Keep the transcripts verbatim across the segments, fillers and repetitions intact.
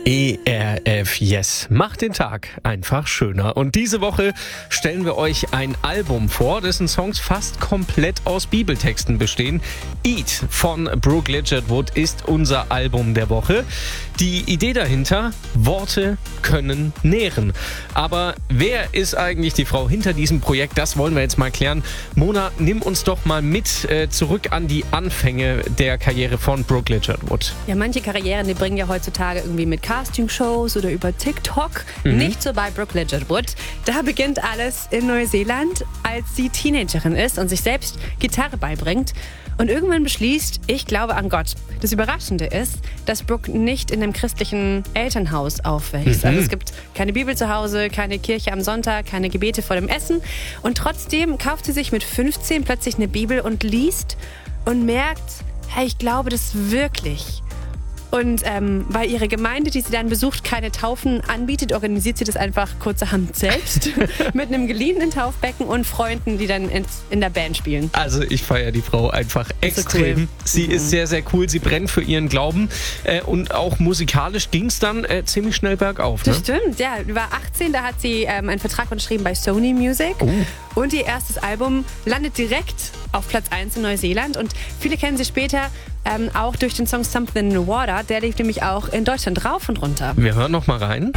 E R F Yes macht den Tag einfach schöner. Und diese Woche stellen wir euch ein Album vor, dessen Songs fast komplett aus Bibeltexten bestehen. Eat von Brooke Ligertwood ist unser Album der Woche. Die Idee dahinter: Worte können nähren. Aber wer ist eigentlich die Frau hinter diesem Projekt? Das wollen wir jetzt mal klären. Mona, nimm uns doch mal mit äh, zurück an die Anfänge der Karriere von Brooke Ligertwood. Ja, manche Karrieren, die bringen ja heutzutage irgendwie mit Castingshows oder über TikTok. Mhm. Nicht so bei Brooke Ligertwood. Da beginnt alles in Neuseeland, als sie Teenagerin ist und sich selbst Gitarre beibringt. Und irgendwann beschließt, ich glaube an Gott. Das Überraschende ist, dass Brooke nicht in einem christlichen Elternhaus aufwächst. Mhm. Also es gibt keine Bibel zu Hause, keine Kirche am Sonntag, keine Gebete vor dem Essen. Und trotzdem kauft sie sich mit fünfzehn plötzlich eine Bibel und liest und merkt, hey, ich glaube das wirklich. Und ähm, weil ihre Gemeinde, die sie dann besucht, keine Taufen anbietet, organisiert sie das einfach kurzerhand selbst mit einem geliehenen Taufbecken und Freunden, die dann in, in der Band spielen. Also ich feiere die Frau einfach extrem. So cool. Sie mhm. ist sehr, sehr cool. Sie brennt für ihren Glauben. Äh, und auch musikalisch ging es dann äh, ziemlich schnell bergauf. Ne? Das stimmt, ja. Sie war achtzehn, da hat sie ähm, einen Vertrag unterschrieben bei Sony Music. Oh. Und ihr erstes Album landet direkt auf Platz eins in Neuseeland. Und viele kennen sie später ähm, auch durch den Song Something in the Water. Der lief nämlich auch in Deutschland rauf und runter. Wir hören noch mal rein.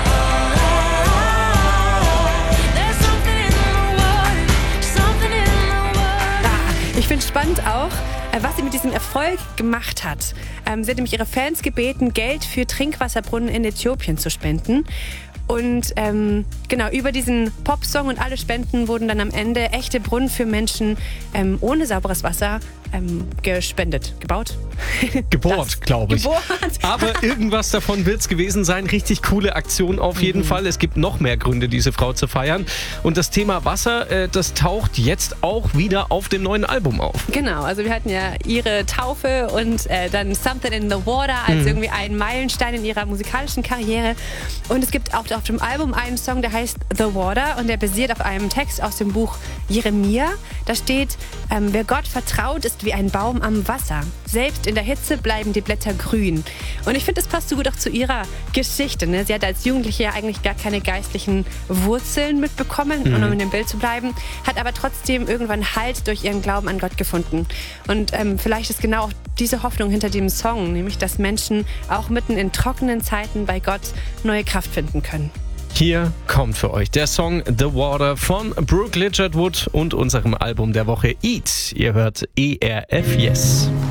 Ich finde spannend auch, was sie mit diesem Erfolg gemacht hat. Ähm, sie hat nämlich ihre Fans gebeten, Geld für Trinkwasserbrunnen in Äthiopien zu spenden. Und ähm, genau, über diesen Popsong und alle Spenden wurden dann am Ende echte Brunnen für Menschen ähm, ohne sauberes Wasser ähm, gespendet, gebaut. Gebohrt, glaube ich. Gebohrt. Aber irgendwas davon wird es gewesen sein. Richtig coole Aktion auf jeden mhm. Fall. Es gibt noch mehr Gründe, diese Frau zu feiern. Und das Thema Wasser, äh, das taucht jetzt auch wieder auf dem neuen Album auf. Genau, also wir hatten ja ihre Taufe und äh, dann Something in the Water als mhm. irgendwie ein Meilenstein in ihrer musikalischen Karriere. Und es gibt auch auf dem Album einen Song, der heißt The Water und der basiert auf einem Text aus dem Buch Jeremia. Da steht, ähm, wer Gott vertraut, ist wie ein Baum am Wasser. Selbst in der Hitze bleiben die Blätter grün. Und ich finde, das passt so gut auch zu ihrer Geschichte. Ne? Sie hat als Jugendliche ja eigentlich gar keine geistlichen Wurzeln mitbekommen, mhm. um in dem Bild zu bleiben, hat aber trotzdem irgendwann Halt durch ihren Glauben an Gott gefunden. Und ähm, vielleicht ist genau auch diese Hoffnung hinter dem Song, nämlich, dass Menschen auch mitten in trockenen Zeiten bei Gott neue Kraft finden können. Hier kommt für euch der Song The Water von Brooke Ligertwood und unserem Album der Woche Eat. Ihr hört E R F Yes.